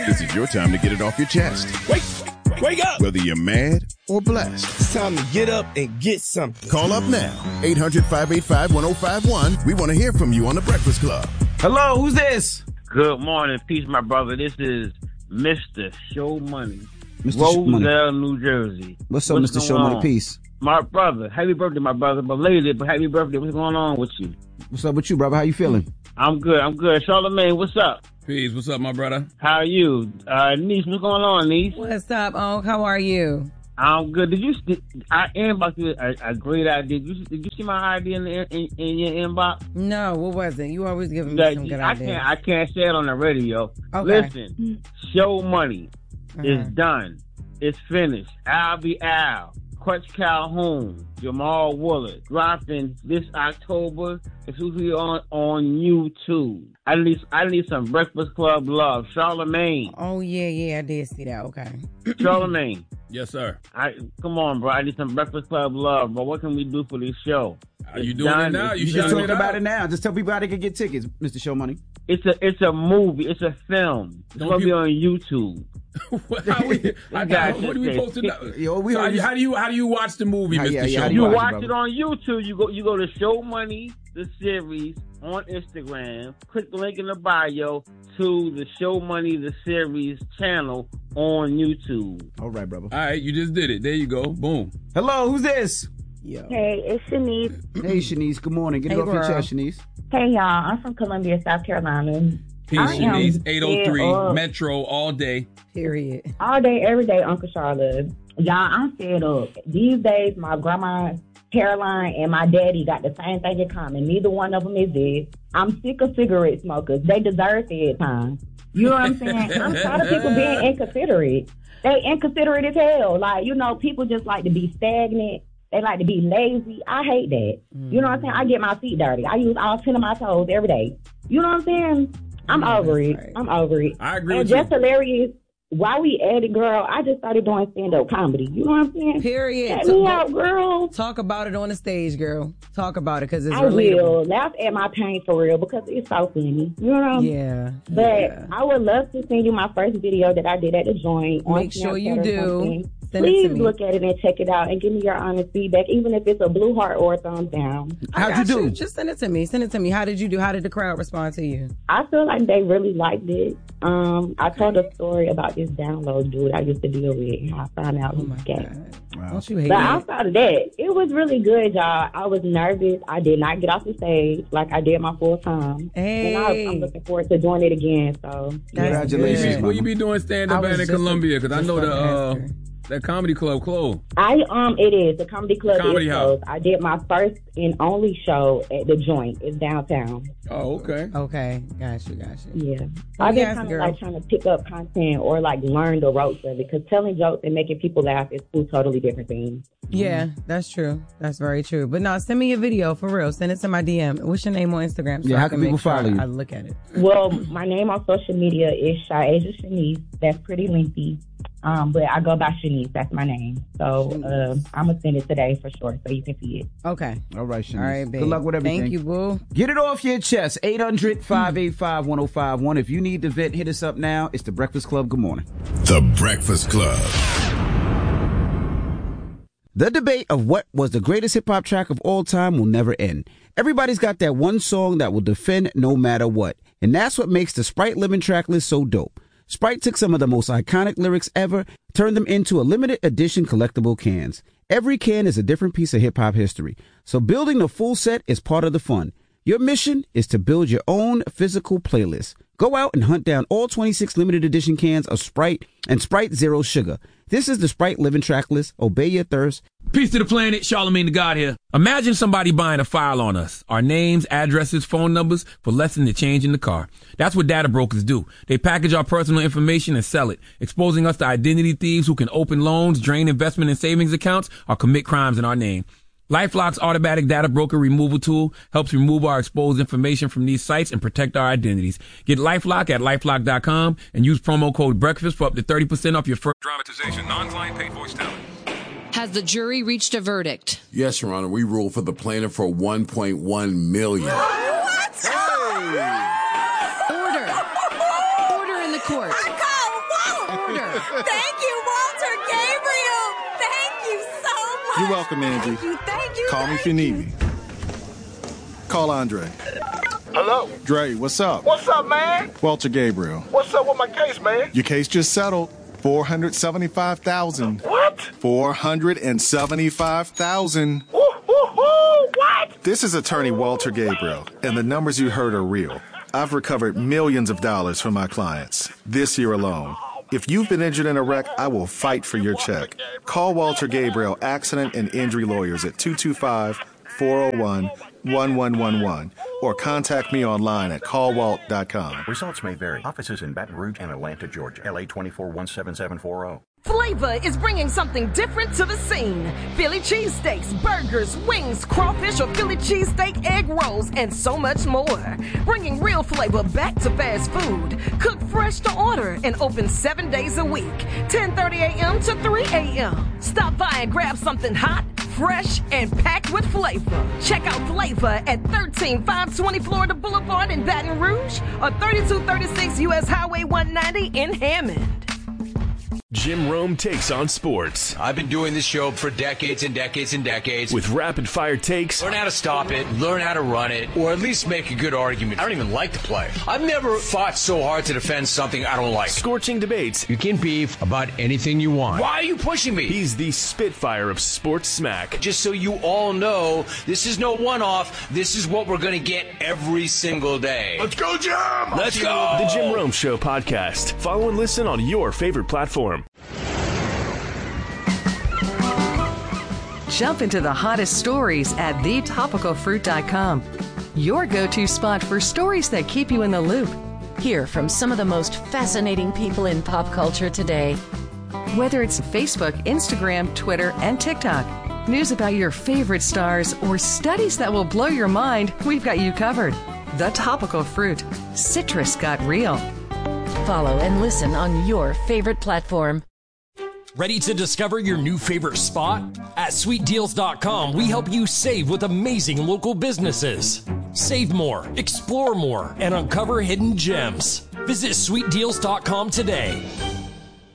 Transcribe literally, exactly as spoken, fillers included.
This is your time to get it off your chest. Wake, wake up! Whether you're mad or blessed. It's time to get up and get something. Call up now. eight hundred, five eight five, one oh five one. We want to hear from you on The Breakfast Club. Hello, who's this? Good morning. Peace, my brother. This is Mister Show Money. Mister Roselle, Money. New Jersey. What's up, Mister Show Money? Peace. My brother. Happy birthday, my brother. Belated, but happy birthday. What's going on with you? What's up with you, brother? How you feeling? I'm good. I'm good. Charlamagne, what's up? Peace. What's up, my brother? How are you? Uh, Niece, what's going on, Niece? What's up, Unc? How are you? I'm good. Did you? Did, I inboxed you a, a great idea. Did you, did you see my idea in, the, in, in your inbox? No, what was it? You always giving me That, some good I ideas. can't. I can't say it on the radio. Okay. Listen, Show Money Uh-huh. is done. It's finished. Al be Al. Crutch Calhoun, Jamal Willard, dropping this October, exclusively on on YouTube. I need I need some Breakfast Club love. Charlamagne. Oh yeah, yeah, I did see that. Okay. Charlamagne. Yes, sir. I come on, bro. I need some Breakfast Club love. But what can we do for this show? Are you doing it now? You You should just talk talking about it now. Just tell people how they can get tickets, Mister Show Money. It's a it's a movie. It's a film. It's Don't gonna be you- on YouTube. how we, I, Guys, what do we just supposed to know? Yo, we So how, heard you, you- how do you how do you watch the movie, How- Mister yeah, yeah, Show? how do You watch it, watch brother? it on YouTube. You go you go to Show Money the series on Instagram. Click the link in the bio to the Show Money the series channel on YouTube. All right, brother. All right, you just did it. There you go. Boom. Hello, who's this? Yo. Hey, it's Shanice. Hey, Shanice. Good morning. Get Hey, it off your girl. chest, Shanice. Hey, y'all. I'm from Columbia, South Carolina. Peace, I am Shanice. eight oh three fed up. Metro all day. Period. All day, every day, Uncle Charlotte. Y'all, I'm fed up. These days, my grandma Caroline and my daddy got the same thing in common. Neither one of them is dead. I'm sick of cigarette smokers. They deserve fed time. You know what I'm saying? I'm tired of people being inconsiderate. They inconsiderate as hell. Like, you know, people just like to be stagnant. They like to be lazy. I hate that. Mm. You know what I'm saying? I get my feet dirty. I use all ten of my toes every day. You know what I'm saying? I'm Yeah, over it. right. I'm over it. I agree and with just you. hilarious. While we at it, girl, I just started doing stand-up comedy. You know what I'm saying? Period. Check So- me out, girl. Talk about it on the stage, girl. Talk about it because it's I relatable. will. Laugh at my pain for real because it's so funny. You know? Yeah. But yeah. I would love to send you my first video that I did at the joint. on Make sure you Snapchat or do. something. Send it Please to me. look at it and check it out and give me your honest feedback, even if it's a blue heart or a thumbs down. I How'd you got do? Just send it to me. Send it to me. How did you do? How did the crowd respond to you? I feel like they really liked it. Um, I told a story about this download dude I used to deal with, and I found out Oh he my was gay. God. Wow. Don't you hate But it? outside of that, it was really good, y'all. I was nervous. I did not get off the stage like I did my full time. Hey. And I, I'm looking forward to doing it again. So, That's Congratulations, good. Where you be doing stand up I was at in just- Columbia? Because I just know the gonna uh, ask her. that comedy club closed. I um, it is the comedy club. Comedy is house. closed. I did my first and only show at the Joint. It's downtown. Oh, okay. Okay. Got you. Got you. Yeah, Well, I've been yes, kind of girl. like trying to pick up content or like learn the ropes of it because telling jokes and making people laugh is two totally different things. Yeah, that's true. That's very true. But no, send me your video for real. Send it to my D M. What's your name on Instagram? So Yeah, I how can can people make sure follow you? I look at it. Well, my name on social media is Shaeja Shanice. That's pretty lengthy. Um, but I go by Shanice. That's my name. So uh, I'm going to send it today for sure so you can see it. Okay. All right, Shanice. All right, babe. Good luck with everything. Thank you, boo. Get it off your chest. eight hundred, five eight five, one oh five one. If you need to vent, hit us up now. It's The Breakfast Club. Good morning. The Breakfast Club. The debate of what was the greatest hip-hop track of all time will never end. Everybody's got that one song that will defend no matter what. And that's what makes the Sprite Living track list so dope. Sprite took some of the most iconic lyrics ever, turned them into a limited edition collectible cans. Every can is a different piece of hip-hop history. So building the full set is part of the fun. Your mission is to build your own physical playlist. Go out and hunt down all twenty-six limited edition cans of Sprite and Sprite Zero Sugar. This is the Sprite Living track list. Obey your thirst. Peace to the planet, Charlamagne the God here. Imagine somebody buying a file on us, our names, addresses, phone numbers, for less than the change in the car. That's what data brokers do. They package our personal information and sell it, exposing us to identity thieves who can open loans, drain investment and savings accounts, or commit crimes in our name. LifeLock's automatic data broker removal tool helps remove our exposed information from these sites and protect our identities. Get LifeLock at lifelock dot com and use promo code BREAKFAST for up to thirty percent off your first Dramatization, non-client paid voice talent. Has the jury reached a verdict? Yes, Your Honor. We ruled for the plaintiff for one point one million dollars. Order. Order in the court. order. Thank you, Walter Gabriel. Thank you so much. You're welcome, Angie. Thank you, thank you. Call me if you need me. Call Andre. Hello? Dre, what's up? What's up, man? Walter Gabriel. What's up with my case, man? Your case just settled. four hundred seventy-five thousand dollars. What? four hundred seventy-five thousand dollars. Woo, woo, woo, what? This is attorney Walter Gabriel, and the numbers you heard are real. I've recovered millions of dollars from my clients this year alone. If you've been injured in a wreck, I will fight for your check. Call Walter Gabriel Accident and Injury Lawyers at two two five, four oh one, one one one one or contact me online at call walt dot com. Results may vary. Offices in Baton Rouge and Atlanta, Georgia. L A twenty-four one seven seven four zero. Flavor is bringing something different to the scene. Philly cheesesteaks, burgers, wings, crawfish, or Philly cheesesteak egg rolls, and so much more. Bringing real flavor back to fast food. Cooked fresh to order and open seven days a week, ten thirty a.m. to three a.m. Stop by and grab something hot, fresh, and packed with flavor. Check out Flavor at thirteen five twenty Florida Boulevard in Baton Rouge or thirty-two thirty-six U S Highway one ninety in Hammond. Jim Rome takes on sports. I've been doing this show for decades and decades and decades. With rapid-fire takes. Learn how to stop it, learn how to run it, or at least make a good argument. I don't even like the play. I've never fought so hard to defend something I don't like. Scorching debates. You can beef about anything you want. Why are you pushing me? He's the Spitfire of sports smack. Just so you all know, this is no one-off. This is what we're going to get every single day. Let's go, Jim! Let's go! The Jim Rome Show podcast. Follow and listen on your favorite platform. Jump into the hottest stories at the topical fruit dot com. Your go-to spot for stories that keep you in the loop. Hear from some of the most fascinating people in pop culture today. Whether it's Facebook, Instagram, Twitter, and TikTok, news about your favorite stars, or studies that will blow your mind, we've got you covered. The Topical Fruit. Citrus got real. Follow and listen on your favorite platform. Ready to discover your new favorite spot? At sweet deals dot com, we help you save with amazing local businesses. Save more, explore more, and uncover hidden gems. Visit sweet deals dot com today.